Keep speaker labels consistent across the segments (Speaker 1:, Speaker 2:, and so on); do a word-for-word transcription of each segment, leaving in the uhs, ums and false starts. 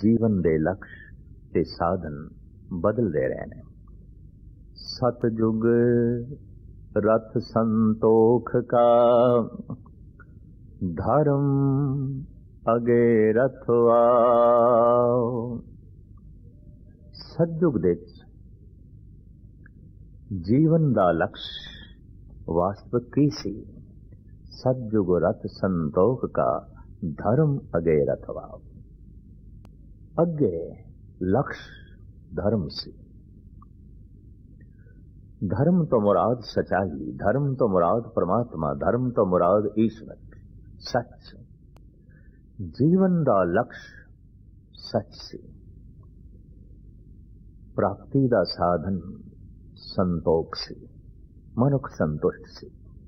Speaker 1: ਜੀਵਨ ਦੇ ਲਕਸ਼ ਤੇ ਸਾਧਨ ਬਦਲਦੇ ਰਹੇ ਨੇ। ਸਤਜੁਗ ਰਥ ਸੰਤੋਖ ਕਾ, ਧਰਮ ਅਗੇ ਰਥਵਾ। ਸਤਜੁਗ ਦੇ ਜੀਵਨ ਦਾ ਲਕਸ਼ ਵਾਸਤਵਿਕ ਕੀ ਸੀ? ਸਤਜੁਗ ਰਥ ਸੰਤੋਖ ਕਾ, ਧਰਮ ਅਗੇ ਰਥਵਾ। ਅੱਗੇ ਲਕਸ਼ ਧਰਮ ਸੀ। धर्म तो मुराद सच्चाई, धर्म तो मुराद परमात्मा, धर्म तो मुराद ईश्वर, सच। जीवन का लक्ष्य सच सी। प्राप्ति का साधन संतोख सी, मनुख संतुष्ट सी।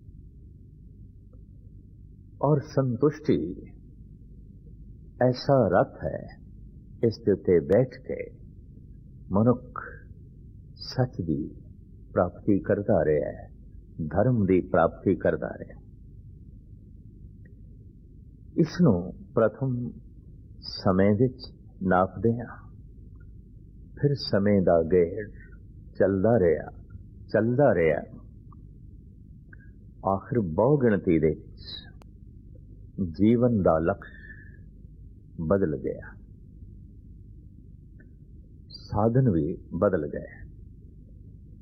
Speaker 1: और संतुष्टि ऐसा रथ है, इसके उत्ते बैठ के मनुख सच की प्राप्ति करता रहा है, धर्म की प्राप्ति करता रहा। इसनों प्रथम समय विच नापदे हां, फिर समय का गेड़ चलता रहा चलता रहा आखिर बहु गिणती दे जीवन का लक्ष्य बदल गया, साधन भी बदल गए।